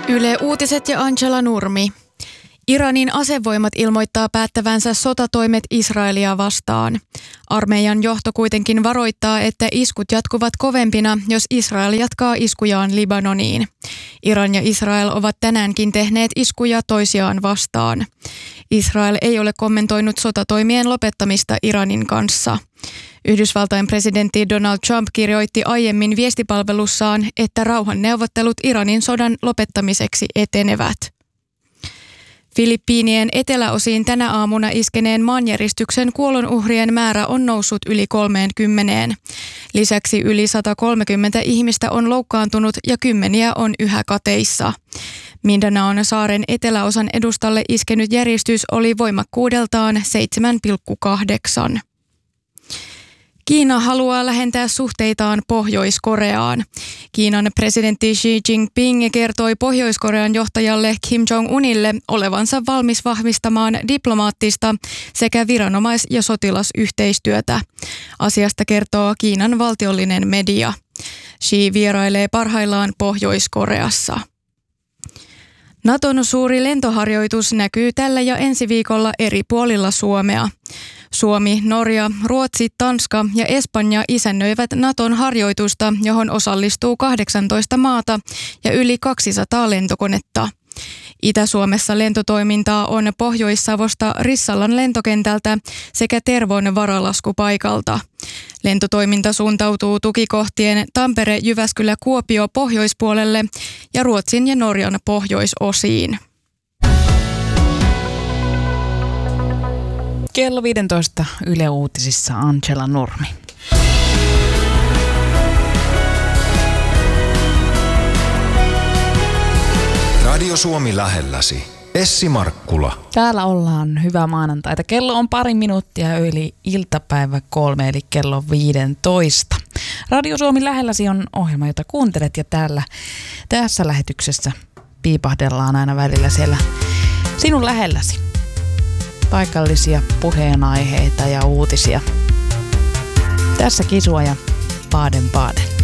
Yle Uutiset ja Angela Nurmi. Iranin asevoimat ilmoittaa päättävänsä sotatoimet Israelia vastaan. Armeijan johto kuitenkin varoittaa, että iskut jatkuvat kovempina, jos Israel jatkaa iskujaan Libanoniin. Iran ja Israel ovat tänäänkin tehneet iskuja toisiaan vastaan. Israel ei ole kommentoinut sotatoimien lopettamista Iranin kanssa. Yhdysvaltain presidentti Donald Trump kirjoitti aiemmin viestipalvelussaan, että rauhanneuvottelut Iranin sodan lopettamiseksi etenevät. Filippiinien eteläosiin tänä aamuna iskeneen maanjäristyksen kuolonuhrien määrä on noussut yli 30. Lisäksi yli 130 ihmistä on loukkaantunut ja kymmeniä on yhä kateissa. Mindanaon saaren eteläosan edustalle iskenyt järjestys oli voimakkuudeltaan 7,8. Kiina haluaa lähentää suhteitaan Pohjois-Koreaan. Kiinan presidentti Xi Jinping kertoi Pohjois-Korean johtajalle Kim Jong-unille olevansa valmis vahvistamaan diplomaattista sekä viranomais- ja sotilasyhteistyötä. Asiasta kertoo Kiinan valtiollinen media. Xi vierailee parhaillaan Pohjois-Koreassa. Naton suuri lentoharjoitus näkyy tällä ja ensi viikolla eri puolilla Suomea. Suomi, Norja, Ruotsi, Tanska ja Espanja isännöivät Naton harjoitusta, johon osallistuu 18 maata ja yli 200 lentokonetta. Itä-Suomessa lentotoimintaa on Pohjois-Savosta Rissalan lentokentältä sekä Tervon varalaskupaikalta. Lentotoiminta suuntautuu tukikohtien Tampere, Jyväskylä, Kuopio pohjoispuolelle ja Ruotsin ja Norjan pohjoisosiin. Kello 15 Yle Uutisissa Angela Nurmi. Radio Suomi lähelläsi. Essi Markkula. Täällä ollaan hyvää maanantaita. Kello on pari minuuttia yli iltapäivä 3, eli kello 15. Radio Suomi lähelläsi on ohjelma, jota kuuntelet, ja tässä lähetyksessä piipahdellaan aina välillä siellä sinun lähelläsi. Paikallisia puheenaiheita ja uutisia. Tässä Kisua ja Baden-Baden.